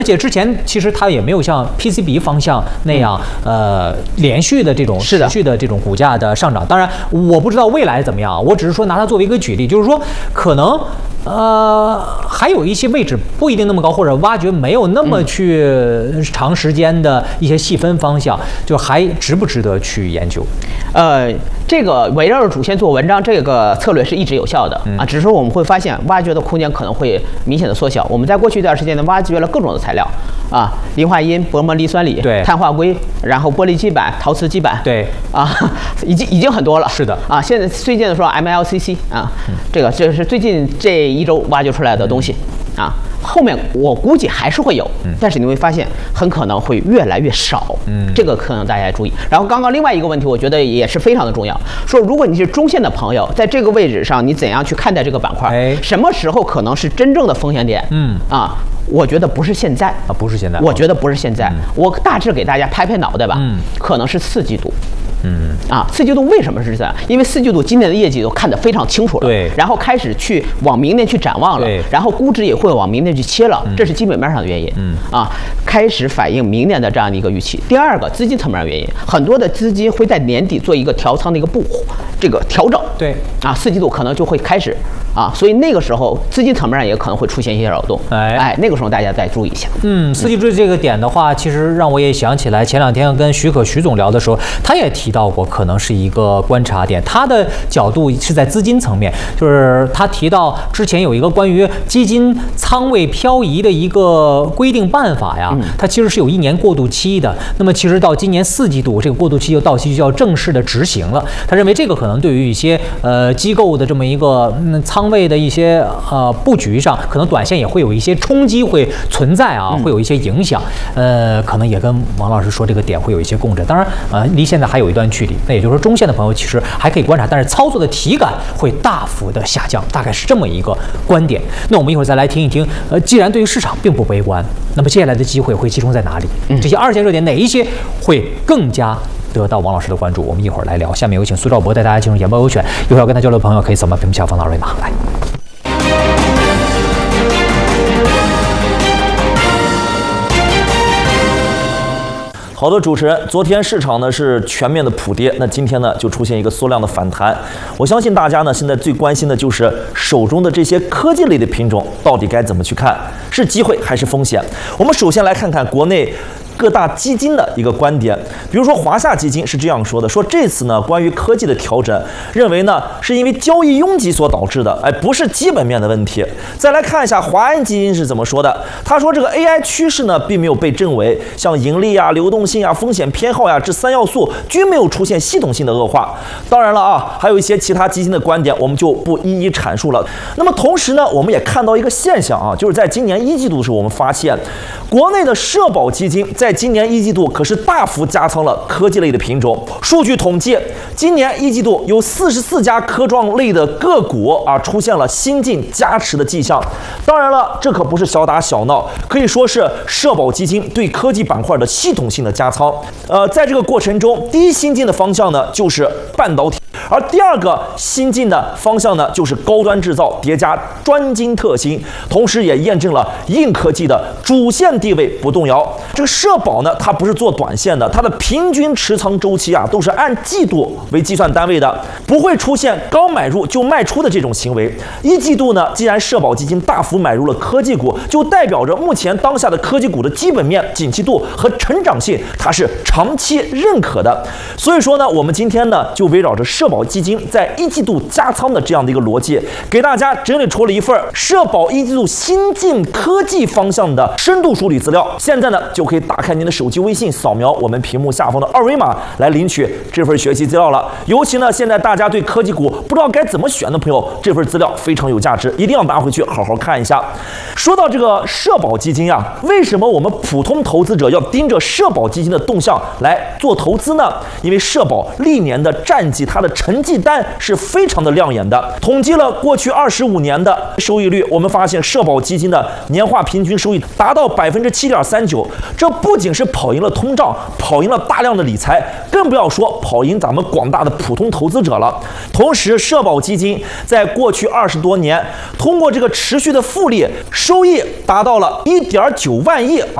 而且之前其实它也没有像 PCB 方向那样，连续的这种持续的这种股价的上涨。当然，我不知道未来怎么样，我只是说拿它作为一个举例，就是说可能。还有一些位置不一定那么高，或者挖掘没有那么去长时间的一些细分方向，就还值不值得去研究？ 这个围绕着主线做文章，这个策略是一直有效的啊，只是说我们会发现挖掘的空间可能会明显的缩小。我们在过去一段时间呢，挖掘了各种的材料啊，磷化铟、薄膜磷酸锂、碳化硅，然后玻璃基板、陶瓷基板， 对啊，已经很多了。 是的啊，现在最近的说 MLCC 啊，这是最近这一周挖掘出来的东西啊。后面我估计还是会有，但是你会发现很可能会越来越少，这个可能大家注意。然后刚刚另外一个问题，我觉得也是非常的重要，说如果你是中线的朋友，在这个位置上，你怎样去看待这个板块？什么时候可能是真正的风险点？我觉得不是现在啊，不是现在， 我觉得不是现在，我大致给大家拍脑袋吧，可能是4季度。4季度为什么是这样？因为4季度今年的业绩都看得非常清楚了， 对， 然后开始去往明年去展望了，然后估值也会往明年去切了，这是基本面上的原因，开始反映明年的这样的一个预期。第二个，资金层面的原因，很多的资金会在年底做一个调仓的一个这个调整， 对 ，4季度可能就会开始所以那个时候资金层面上也可能会出现一些扰动，那个时候大家再注意一下。 4季度这个点的话，其实让我也想起来，前2天跟徐总聊的时候，他也提到过，可能是一个观察点。他的角度是在资金层面，就是他提到之前有一个关于基金仓位漂移的一个规定办法呀，它其实是有1年过渡期的。那么其实到今年4季度，这个过渡期就到期，就要正式的执行了。他认为这个可能对于一些机构的这么一个仓位的一些布局上，可能短线也会有一些冲击会存在啊，会有一些影响。可能也跟王老师说这个点会有一些共振。当然离现在还有一段距离。那也就是说，中线的朋友其实还可以观察，但是操作的体感会大幅的下降，大概是这么一个观点。那我们一会儿再来听一听，既然对于市场并不悲观，那么接下来的机会会集中在哪里？这些2线热点哪一些会更加得到王老师的关注？我们一会儿来聊。下面有请苏兆博带大家进入研报优选，有要跟他交流的朋友可以扫描屏幕下方的2维码来。 好的，主持人，昨天市场呢是全面的普跌，那今天呢就出现一个缩量的反弹。我相信大家呢现在最关心的就是手中的这些科技类的品种到底该怎么去看，是机会还是风险？我们首先来看看国内各大基金的一个观点，比如说华夏基金是这样说的，说这次呢关于科技的调整，认为呢是因为交易拥挤所导致的，不是基本面的问题。再来看一下华安基金是怎么说的，他说这个 AI 趋势呢并没有被证伪，像盈利啊、流动性啊、风险偏好呀这3要素均没有出现系统性的恶化。当然了啊，还有一些其他基金的观点，我们就不一一阐述了。那么同时呢，我们也看到一个现象啊，就是在今年1季度的时候，我们发现国内的社保基金在今年1季度可是大幅加仓了科技类的品种。数据统计，今年1季度有44家科创类的个股出现了新进加持的迹象。当然了，这可不是小打小闹，可以说是社保基金对科技板块的系统性的加仓。在这个过程中，第一新进的方向呢就是半导体，而第二个新进的方向呢就是高端制造叠加专精特新，同时也验证了硬科技的主线地位不动摇。这个社保呢，它不是做短线的，它的平均持仓周期都是按季度为计算单位的，不会出现刚买入就卖出的这种行为。1季度呢，既然社保基金大幅买入了科技股，就代表着目前当下的科技股的基本面、景气度和成长性，它是长期认可的。所以说呢，我们今天呢就围绕着社保基金在1季度加仓的这样的一个逻辑，给大家整理出了一份社保1季度新进科技方向的深度梳理资料。现在呢就可以打开您的手机微信，扫描我们屏幕下方的2维码来领取这份学习资料了。尤其呢，现在大家对科技股不知道该怎么选的朋友，这份资料非常有价值，一定要拿回去好好看一下。说到这个社保基金为什么我们普通投资者要盯着社保基金的动向来做投资呢？因为社保历年的战绩，它的成绩单是非常的亮眼的。统计了过去25年的收益率，我们发现社保基金的年化平均收益达到7.39%，这不仅是跑赢了通胀，跑赢了大量的理财，更不要说跑赢咱们广大的普通投资者了。同时，社保基金在过去20多年，通过这个持续的复利，收益达到了1.9万亿